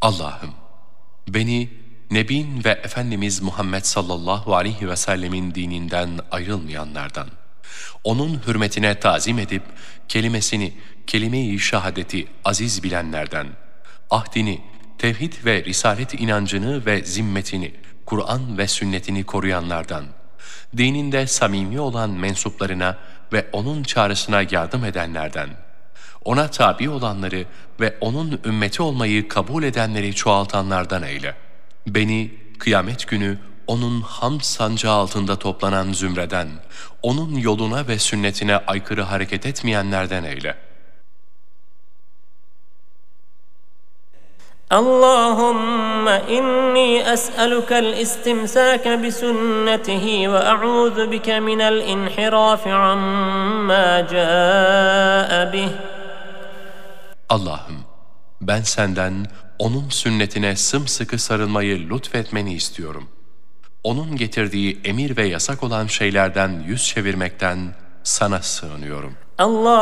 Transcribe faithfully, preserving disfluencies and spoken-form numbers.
Allah'ım, beni Nebin ve Efendimiz Muhammed sallallahu aleyhi ve sellemin dininden ayrılmayanlardan, onun hürmetine tazim edip kelimesini, kelime-i şehadeti aziz bilenlerden, ahdini, tevhid ve risalet inancını ve zimmetini, Kur'an ve sünnetini koruyanlardan, dininde samimi olan mensuplarına ve onun çağrısına yardım edenlerden, ona tabi olanları ve onun ümmeti olmayı kabul edenleri çoğaltanlardan eyle. Beni kıyamet günü onun hamd sancağı altında toplanan zümreden, onun yoluna ve sünnetine aykırı hareket etmeyenlerden eyle. اللهم إني أسألك الاستمساك بسنته وأعوذ بك من الانحراف عما جاء به. Allah'ım, ben senden onun sünnetine sımsıkı sarılmayı lütfetmeni istiyorum. Onun getirdiği emir ve yasak olan şeylerden yüz çevirmekten sana sığınıyorum. Allah